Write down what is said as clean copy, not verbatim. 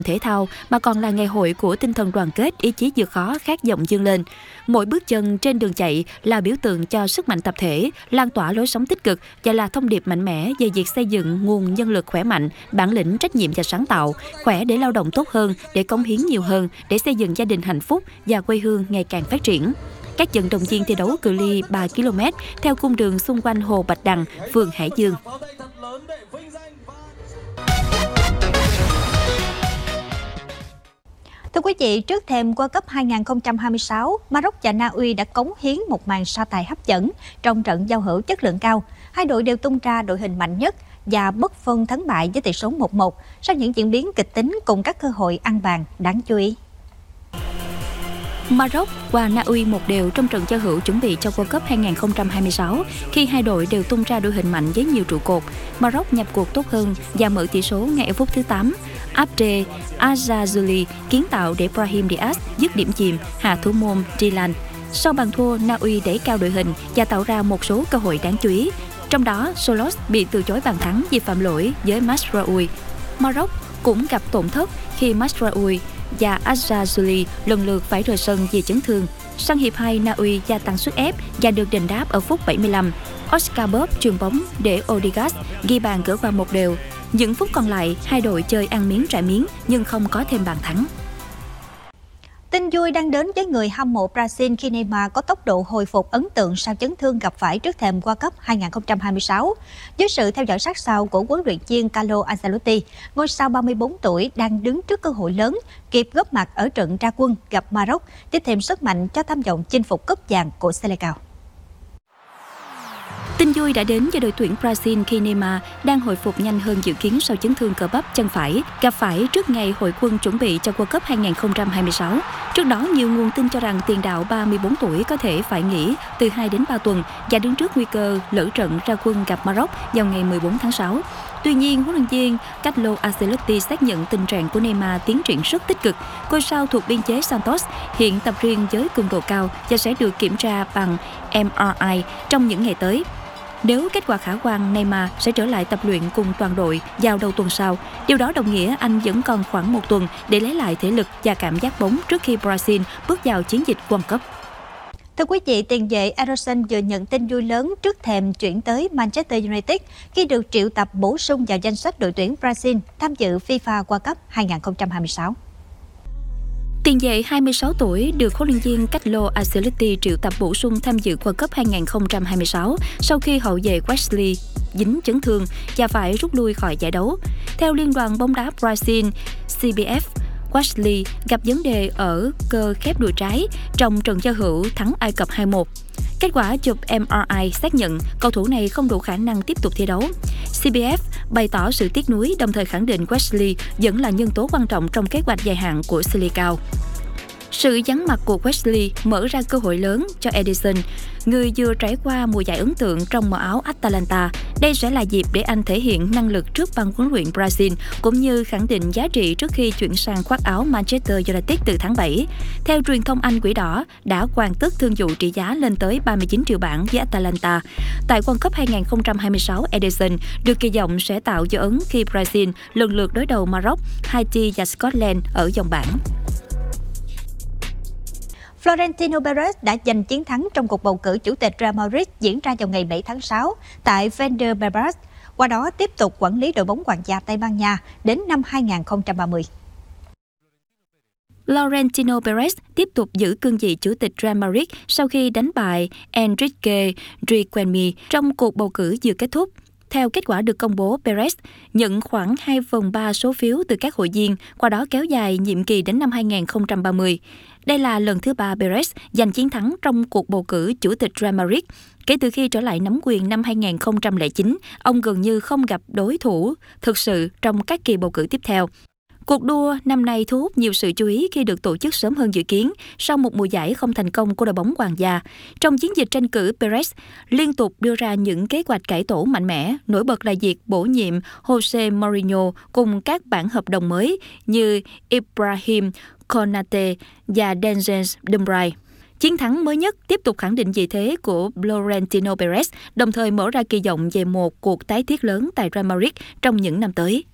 thể thao mà còn là ngày hội của tinh thần đoàn kết, ý chí vượt khó, khát vọng vươn lên. Mỗi bước chân trên đường chạy là biểu tượng cho sức mạnh tập thể, lan tỏa lối sống tích cực và là thông điệp mạnh mẽ về việc xây dựng nguồn nhân lực khỏe mạnh, bản lĩnh, trách nhiệm và sáng tạo, khỏe để lao động tốt hơn, để cống hiến nhiều hơn, để xây dựng gia đình hạnh phúc và quê hương ngày càng phát triển. Các vận động viên thi đấu cự ly 3 km theo cung đường xung quanh hồ Bạch Đằng, phường Hải Dương. Thưa quý vị, trước thềm World Cup 2026, Maroc và Na Uy đã cống hiến một màn so tài hấp dẫn trong trận giao hữu chất lượng cao. Hai đội đều tung ra đội hình mạnh nhất và bất phân thắng bại với tỷ số 1-1 sau những diễn biến kịch tính cùng các cơ hội ăn bàn đáng chú ý. Maroc qua Na Uy 1-1 trong trận giao hữu chuẩn bị cho World Cup 2026 khi hai đội đều tung ra đội hình mạnh với nhiều trụ cột. Maroc nhập cuộc tốt hơn và mở tỷ số ngay ở phút thứ 8. Abdel Azzazzouli kiến tạo để Brahim Diaz dứt điểm chìm hạ thủ môn Dylan. Sau bàn thua, Na Uy đẩy cao đội hình và tạo ra một số cơ hội đáng chú ý. Trong đó, Solos bị từ chối bàn thắng vì phạm lỗi với Mazraoui. Maroc cũng gặp tổn thất khi Mazraoui và Azzazzouli lần lượt phải rời sân vì chấn thương. Sang hiệp 2, Na Uy gia tăng sức ép và được đền đáp ở phút 75. Oscar Bob chuyền bóng để Odigas ghi bàn gỡ qua 1-1. Những phút còn lại, hai đội chơi ăn miếng trả miếng nhưng không có thêm bàn thắng. Tin vui đang đến với người hâm mộ Brazil khi Neymar có tốc độ hồi phục ấn tượng sau chấn thương gặp phải trước thềm World Cup 2026. Dưới sự theo dõi sát sao của huấn luyện viên Carlo Ancelotti, ngôi sao 34 tuổi đang đứng trước cơ hội lớn, kịp góp mặt ở trận ra quân gặp Maroc, tiếp thêm sức mạnh cho tham vọng chinh phục cúp vàng của Senegal. Tin vui đã đến cho đội tuyển Brazil khi Neymar đang hồi phục nhanh hơn dự kiến sau chấn thương cơ bắp chân phải, gặp phải trước ngày hội quân chuẩn bị cho World Cup 2026. Trước đó, nhiều nguồn tin cho rằng tiền đạo 34 tuổi có thể phải nghỉ từ 2 đến 3 tuần và đứng trước nguy cơ lỡ trận ra quân gặp Maroc vào ngày 14 tháng 6. Tuy nhiên, huấn luyện viên Carlo Ancelotti xác nhận tình trạng của Neymar tiến triển rất tích cực. Ngôi sao thuộc biên chế Santos hiện tập riêng với cường độ cao và sẽ được kiểm tra bằng MRI trong những ngày tới. Nếu kết quả khả quan, Neymar sẽ trở lại tập luyện cùng toàn đội vào đầu tuần sau. Điều đó đồng nghĩa anh vẫn còn khoảng 1 tuần để lấy lại thể lực và cảm giác bóng trước khi Brazil bước vào chiến dịch World Cup. Thưa quý vị, tiền vệ Ederson vừa nhận tin vui lớn trước thềm chuyển tới Manchester United khi được triệu tập bổ sung vào danh sách đội tuyển Brazil tham dự FIFA World Cup 2026. Tiền vệ 26 tuổi được huấn luyện viên Carlo Ancelotti triệu tập bổ sung tham dự World Cup 2026 sau khi hậu vệ Wesley dính chấn thương và phải rút lui khỏi giải đấu. Theo Liên đoàn bóng đá Brazil CBF, Wesley gặp vấn đề ở cơ khép đùi trái trong trận giao hữu thắng Ai Cập 2-1. Kết quả chụp MRI xác nhận cầu thủ này không đủ khả năng tiếp tục thi đấu. CBF bày tỏ sự tiếc nuối, đồng thời khẳng định Wesley vẫn là nhân tố quan trọng trong kế hoạch dài hạn của Senegal. Sự vắng mặt của Wesley mở ra cơ hội lớn cho Ederson, người vừa trải qua mùa giải ấn tượng trong màu áo Atalanta. Đây sẽ là dịp để anh thể hiện năng lực trước ban huấn luyện Brazil, cũng như khẳng định giá trị trước khi chuyển sang khoác áo Manchester United từ tháng 7. Theo truyền thông Anh, Quỷ Đỏ đã hoàn tất thương vụ trị giá lên tới 39 triệu bảng với Atalanta. Tại World Cup 2026, Ederson được kỳ vọng sẽ tạo dấu ấn khi Brazil lần lượt đối đầu Maroc, Haiti và Scotland ở vòng bảng. Florentino Perez đã giành chiến thắng trong cuộc bầu cử chủ tịch Real Madrid diễn ra vào ngày 7 tháng 6 tại Valdebebas, qua đó tiếp tục quản lý đội bóng hoàng gia Tây Ban Nha đến năm 2030. Florentino Perez tiếp tục giữ cương vị chủ tịch Real Madrid sau khi đánh bại Enrique Riquelme trong cuộc bầu cử vừa kết thúc. Theo kết quả được công bố, Perez nhận khoảng 2/3 số phiếu từ các hội viên, qua đó kéo dài nhiệm kỳ đến năm 2030. Đây là lần thứ 3 Perez giành chiến thắng trong cuộc bầu cử chủ tịch Real Madrid. Kể từ khi trở lại nắm quyền năm 2009, ông gần như không gặp đối thủ thực sự trong các kỳ bầu cử tiếp theo. Cuộc đua năm nay thu hút nhiều sự chú ý khi được tổ chức sớm hơn dự kiến sau một mùa giải không thành công của đội bóng hoàng gia. Trong chiến dịch tranh cử, Perez liên tục đưa ra những kế hoạch cải tổ mạnh mẽ, nổi bật là việc bổ nhiệm Jose Mourinho cùng các bản hợp đồng mới như Ibrahim Konate và Denzel Dumfries. Chiến thắng mới nhất tiếp tục khẳng định vị thế của Florentino Perez, đồng thời mở ra kỳ vọng về một cuộc tái thiết lớn tại Real Madrid trong những năm tới.